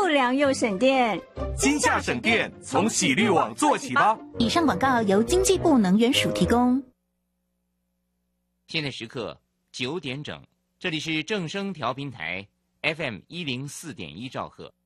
又凉又省电。 今夏省电，从喜绿网做起吧。 以上广告由经济部能源署提供。 现在时刻9点整，这里是正声调频台 FM104.1兆赫。